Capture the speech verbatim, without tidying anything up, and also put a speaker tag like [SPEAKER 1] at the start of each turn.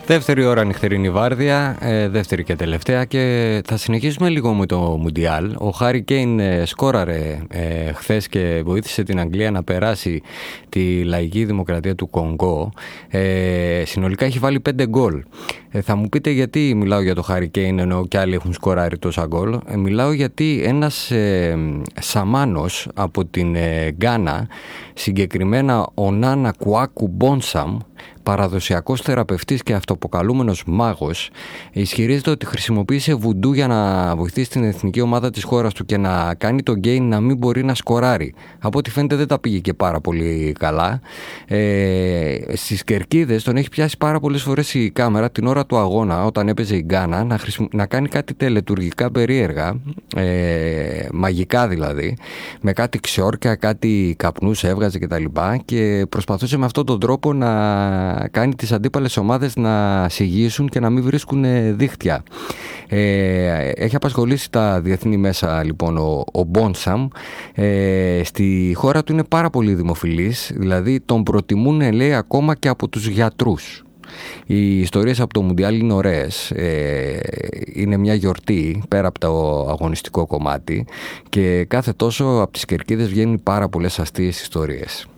[SPEAKER 1] Δεύτερη ώρα νυχτερινή βάρδια, ε, δεύτερη και τελευταία, και θα συνεχίσουμε λίγο με το Μουντιάλ. Ο Χάρι Κέιν ε, σκόραρε ε, χθες και βοήθησε την Αγγλία να περάσει τη λαϊκή δημοκρατία του Κονγκό. Ε, συνολικά έχει βάλει πέντε γκολ. Ε, θα μου πείτε γιατί μιλάω για το Χάρι Κέιν ενώ κι άλλοι έχουν σκοράρει τόσα γκολ. Ε, μιλάω γιατί ένας ε, Σαμάνος από την ε, Γκάνα, συγκεκριμένα ο Νάνα Κουάκου Μπόνσαμ, παραδοσιακός θεραπευτής και αυτοποκαλούμενος μάγος, ισχυρίζεται ότι χρησιμοποίησε βουντού για να βοηθήσει την εθνική ομάδα της χώρας του και να κάνει τον Γκέιν να μην μπορεί να σκοράρει. Από ό,τι φαίνεται δεν τα πήγε και πάρα πολύ καλά. Ε, στις κερκίδες τον έχει πιάσει πάρα πολλές φορές η κάμερα την ώρα του αγώνα, όταν έπαιζε η Γκάνα, να, χρησιμο... να κάνει κάτι τελετουργικά περίεργα, ε, μαγικά δηλαδή, με κάτι ξιόρκια, κάτι καπνούς έβγαζε κτλ. Και, και προσπαθούσε με αυτόν τον τρόπο να κάνει τις αντίπαλες ομάδες να συγγύσουν και να μην βρίσκουν δίχτυα. Ε, έχει απασχολήσει τα διεθνή μέσα λοιπόν ο, ο Μπόνσαμ. Ε, στη χώρα του είναι πάρα πολύ δημοφιλής, δηλαδή τον προτιμούν, λέει, ακόμα και από τους γιατρούς. Οι ιστορίες από το Μουντιάλ είναι ωραίες. Ε, είναι μια γιορτή πέρα από το αγωνιστικό κομμάτι και κάθε τόσο από τις κερκίδες βγαίνουν πάρα πολλές αστείες ιστορίες.